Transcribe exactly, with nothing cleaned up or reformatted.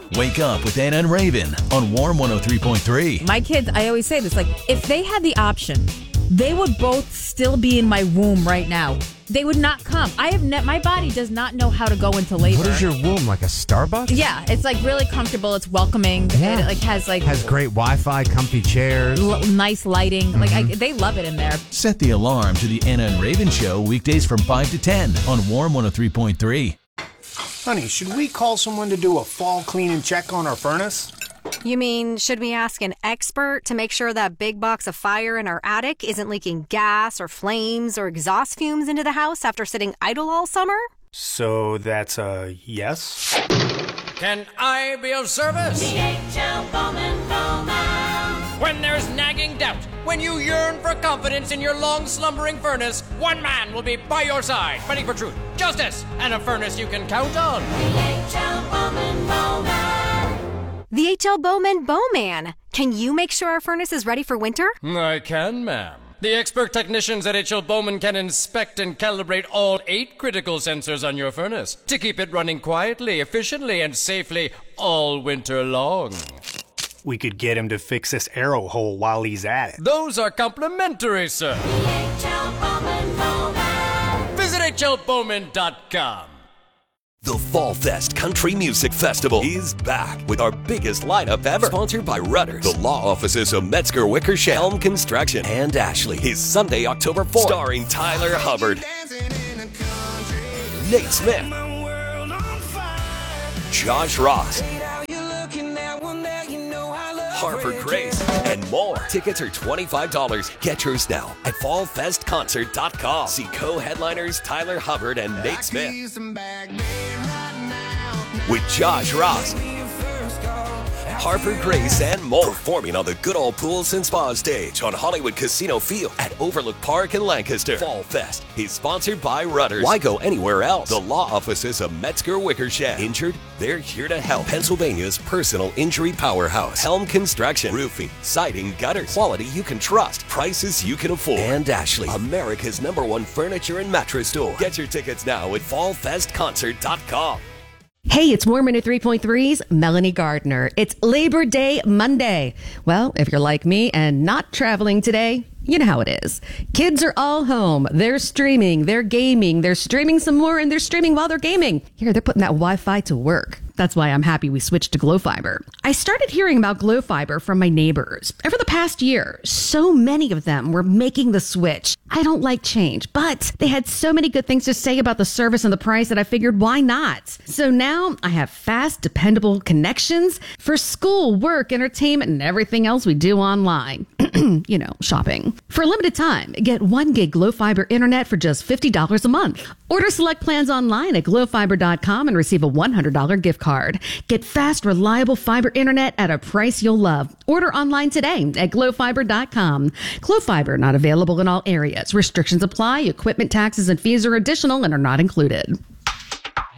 Wake up with Anna and Raven on Warm one oh three point three. My kids, I always say this, like, if they had the option, they would both still be in my womb right now. They would not come. I have ne- my body does not know how to go into labor. What is your womb, like a Starbucks? Yeah, it's like really comfortable. It's welcoming. Yeah. It like has like has great Wi-Fi, comfy chairs, l- nice lighting. Mm-hmm. Like I, they love it in there. Set the alarm to the Anna and Raven Show weekdays from five to ten on Warm one oh three point three. Honey, should we call someone to do a fall clean and check on our furnace? You mean, should we ask an expert to make sure that big box of fire in our attic isn't leaking gas or flames or exhaust fumes into the house after sitting idle all summer? So that's a yes? Can I be of service? The H L Bowman Bowman. When there's nagging doubt, when you yearn for confidence in your long slumbering furnace, one man will be by your side, fighting for truth, justice, and a furnace you can count on. The H L Bowman Bowman. The H L Bowman Bowman. Can you make sure our furnace is ready for winter? I can, ma'am. The expert technicians at H L Bowman can inspect and calibrate all eight critical sensors on your furnace to keep it running quietly, efficiently, and safely all winter long. We could get him to fix this arrow hole while he's at it. Those are complimentary, sir. The H L Bowman Bowman. Visit H L Bowman dot com. The Fall Fest Country Music Festival is back with our biggest lineup ever. Sponsored by Rudders, the law offices of Metzger Wickersham, Helm Construction, and Ashley. Is Sunday, October fourth. Starring Tyler Hubbard, Nate Smith, Josh Ross, Harper Grace, and more. Tickets are twenty-five dollars. Get yours now at fall fest concert dot com. See co-headliners Tyler Hubbard and Nate Smith. With Josh Ross, Harper Grace, and more. Performing on the good old pools and spa stage on Hollywood Casino Field at Overlook Park in Lancaster. Fall Fest is sponsored by Rudders. Why go anywhere else? The law offices of Metzger Wickersham. Injured? They're here to help. Pennsylvania's personal injury powerhouse. Helm Construction. Roofing, siding, gutters. Quality you can trust. Prices you can afford. And Ashley, America's number one furniture and mattress store. Get your tickets now at fall fest concert dot com. Hey, it's Warm one oh three point three's Melanie Gardner. It's Labor Day Monday. Well, if you're like me and not traveling today, you know how it is. Kids are all home. They're streaming. They're gaming. They're streaming some more, and they're streaming while they're gaming. Here, they're putting that Wi-Fi to work. That's why I'm happy we switched to Glow Fiber. I started hearing about Glow Fiber from my neighbors. Over the past year, so many of them were making the switch. I don't like change, but they had so many good things to say about the service and the price that I figured, why not? So now I have fast, dependable connections for school, work, entertainment, and everything else we do online. You know, shopping. For a limited time, get one gig Glow Fiber internet for just fifty dollars a month. Order select plans online at glow fiber dot com and receive a one hundred dollars gift card. Get fast, reliable fiber internet at a price you'll love. Order online today at glow fiber dot com. Glow Fiber not available in all areas. Restrictions apply. Equipment taxes and fees are additional and are not included.